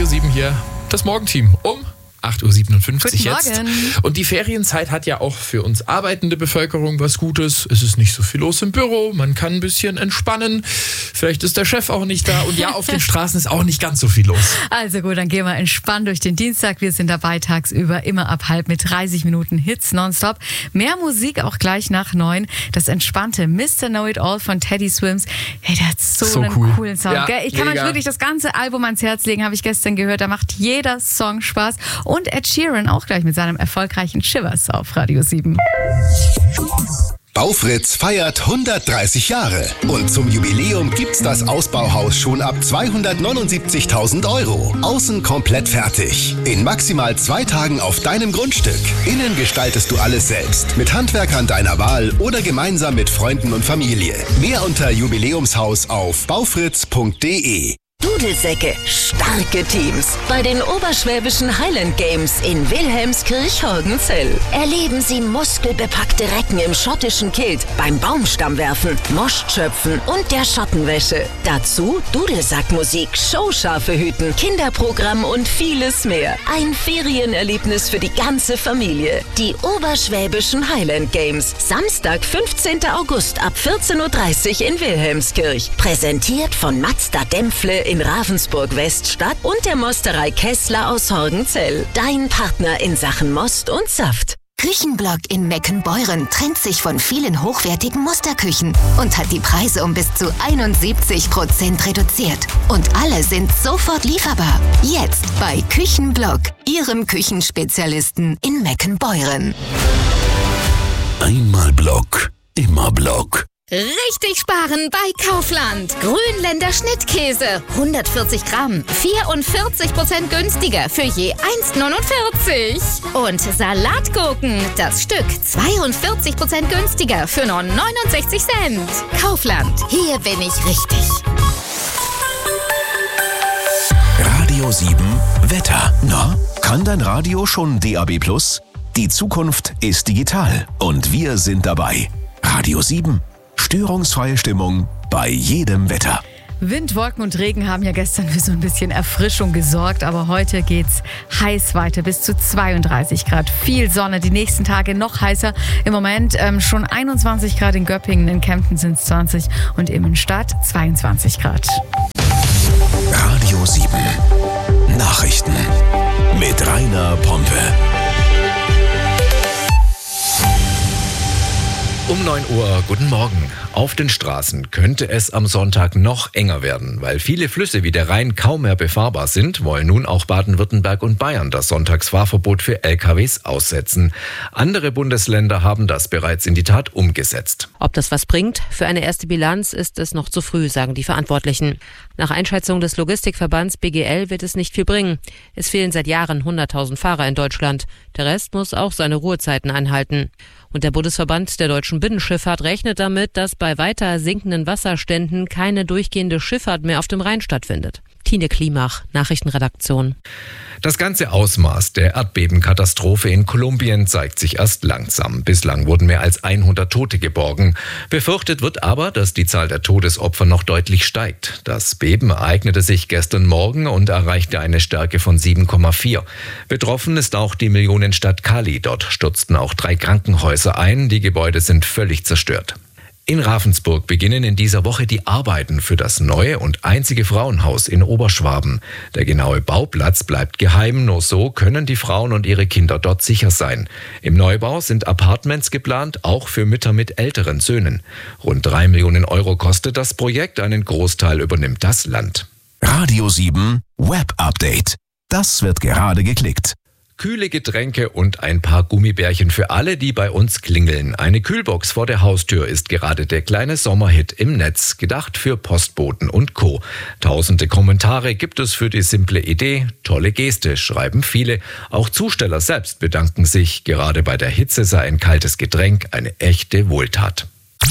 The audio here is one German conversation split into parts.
Radio 7 hier, das Morgenteam um 8.57 Uhr jetzt. Morgen. Und die Ferienzeit hat ja auch für uns arbeitende Bevölkerung was Gutes. Es ist nicht so viel los im Büro, man kann ein bisschen entspannen. Vielleicht ist der Chef auch nicht da und ja, auf den Straßen ist auch nicht ganz so viel los. Also gut, dann gehen wir entspannt durch den Dienstag. Wir sind dabei tagsüber, immer ab 8 mit 30 Minuten Hits nonstop. Mehr Musik auch gleich nach 9. Das entspannte Mr. Know-It-All von Teddy Swims. Hey, der hat so einen cool. coolen Song. Ja, gell? Ich kann euch mega. wirklich das ganze Album ans Herz legen, habe ich gestern gehört. Da macht jeder Song Spaß. Und Ed Sheeran auch gleich mit seinem erfolgreichen Shivers auf Radio 7. Baufritz feiert 130 Jahre. Und zum Jubiläum gibt's das Ausbauhaus schon ab 279.000 €. Außen komplett fertig. In maximal 2 Tagen auf deinem Grundstück. Innen gestaltest du alles selbst. Mit Handwerkern deiner Wahl oder gemeinsam mit Freunden und Familie. Mehr unter Jubiläumshaus auf baufritz.de. Dudelsäcke, starke Teams. Bei den Oberschwäbischen Highland Games in Wilhelmskirch-Horgenzell erleben Sie muskelbepackte Recken im schottischen Kilt, beim Baumstammwerfen, Moschschöpfen und der Schottenwäsche. Dazu Dudelsackmusik, showscharfe Hüten, Kinderprogramm und vieles mehr. Ein Ferienerlebnis für die ganze Familie. Die Oberschwäbischen Highland Games. Samstag, 15. August ab 14.30 Uhr in Wilhelmskirch. Präsentiert von Mazda Dämpfle in Ravensburg-Weststadt und der Mosterei Kessler aus Horgenzell. Dein Partner in Sachen Most und Saft. Küchenblock in Meckenbeuren trennt sich von vielen hochwertigen Musterküchen und hat die Preise um bis zu 71% reduziert. Und alle sind sofort lieferbar. Jetzt bei Küchenblock, Ihrem Küchenspezialisten in Meckenbeuren. Einmal Block, immer Block. Richtig sparen bei Kaufland. Grünländer Schnittkäse. 140 Gramm. 44% günstiger für je 1,49. Und Salatgurken. Das Stück 42% günstiger für nur 69 Cent. Kaufland. Hier bin ich richtig. Radio 7 Wetter. Na, kann dein Radio schon DAB+? Die Zukunft ist digital und wir sind dabei. Radio 7. Störungsfreie Stimmung bei jedem Wetter. Wind, Wolken und Regen haben ja gestern für so ein bisschen Erfrischung gesorgt, aber heute geht's heiß weiter, bis zu 32 Grad. Viel Sonne, die nächsten Tage noch heißer. Im Moment schon 21 Grad in Göppingen, in Kempten sind es 20 und Immenstadt 22 Grad. Radio 7 Nachrichten mit Rainer Pompe. Um 9 Uhr, guten Morgen. Auf den Straßen könnte es am Sonntag noch enger werden. Weil viele Flüsse wie der Rhein kaum mehr befahrbar sind, wollen nun auch Baden-Württemberg und Bayern das Sonntagsfahrverbot für LKWs aussetzen. Andere Bundesländer haben das bereits in die Tat umgesetzt. Ob das was bringt? Für eine erste Bilanz ist es noch zu früh, sagen die Verantwortlichen. Nach Einschätzung des Logistikverbands BGL wird es nicht viel bringen. Es fehlen seit Jahren 100.000 Fahrer in Deutschland. Der Rest muss auch seine Ruhezeiten einhalten. Und der Bundesverband der deutschen Binnenschifffahrt rechnet damit, dass bei weiter sinkenden Wasserständen keine durchgehende Schifffahrt mehr auf dem Rhein stattfindet. Tine Klimach, Nachrichtenredaktion. Das ganze Ausmaß der Erdbebenkatastrophe in Kolumbien zeigt sich erst langsam. Bislang wurden mehr als 100 Tote geborgen. Befürchtet wird aber, dass die Zahl der Todesopfer noch deutlich steigt. Das Beben ereignete sich gestern Morgen und erreichte eine Stärke von 7,4. Betroffen ist auch die Millionenstadt Cali. Dort stürzten auch 3 Krankenhäuser ein. Die Gebäude sind völlig zerstört. In Ravensburg beginnen in dieser Woche die Arbeiten für das neue und einzige Frauenhaus in Oberschwaben. Der genaue Bauplatz bleibt geheim, nur so können die Frauen und ihre Kinder dort sicher sein. Im Neubau sind Apartments geplant, auch für Mütter mit älteren Söhnen. Rund 3 Millionen € kostet das Projekt, einen Großteil übernimmt das Land. Radio 7 Web Update. Das wird gerade geklickt. Kühle Getränke und ein paar Gummibärchen für alle, die bei uns klingeln. Eine Kühlbox vor der Haustür ist gerade der kleine Sommerhit im Netz, gedacht für Postboten und Co. Tausende Kommentare gibt es für die simple Idee. Tolle Geste, schreiben viele. Auch Zusteller selbst bedanken sich. Gerade bei der Hitze sei ein kaltes Getränk eine echte Wohltat.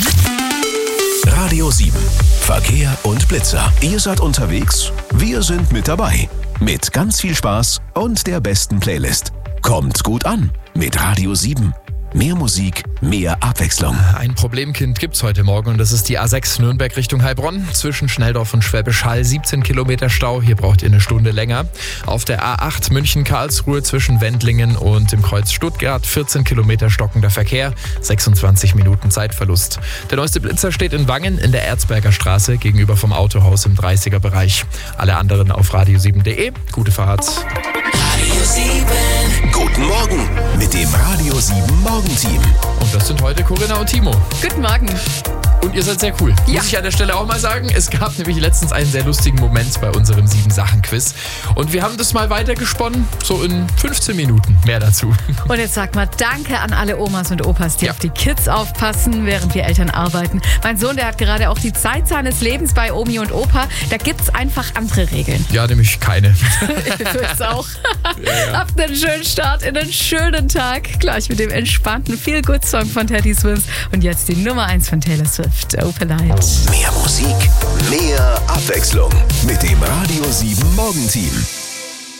Radio 7 Verkehr und Blitzer. Ihr seid unterwegs? Wir sind mit dabei. Mit ganz viel Spaß und der besten Playlist. Kommt gut an mit Radio 7. Mehr Musik, mehr Abwechslung. Ein Problemkind gibt's heute Morgen und das ist die A6 Nürnberg Richtung Heilbronn. Zwischen Schnelldorf und Schwäbisch Hall 17 Kilometer Stau. Hier braucht ihr eine Stunde länger. Auf der A8 München-Karlsruhe zwischen Wendlingen und dem Kreuz Stuttgart 14 Kilometer stockender Verkehr. 26 Minuten Zeitverlust. Der neueste Blitzer steht in Wangen in der Erzberger Straße gegenüber vom Autohaus im 30er Bereich. Alle anderen auf radio7.de. Gute Fahrt. Radio 7. Guten Morgen mit dem Radio 7 Morgenteam. Und das sind heute Corinna und Timo. Guten Morgen. Und ihr seid sehr cool. Ja. Muss ich an der Stelle auch mal sagen. Es gab nämlich letztens einen sehr lustigen Moment bei unserem 7-Sachen-Quiz. Und wir haben das mal weitergesponnen, so in 15 Minuten. Mehr dazu. Und jetzt sag mal Danke an alle Omas und Opas, die auf die Kids aufpassen, während wir Eltern arbeiten. Mein Sohn, der hat gerade auch die Zeit seines Lebens bei Omi und Opa. Da gibt's einfach andere Regeln. Ja, nämlich keine. Ich für's auch. Habt einen schönen Start in einen schönen Tag. Gleich mit dem entspannten Feel-Good-Song von Teddy Swims. Und jetzt die Nummer 1 von Taylor Swift. Open Light. Mehr Musik, mehr Abwechslung mit dem Radio 7 Morgenteam.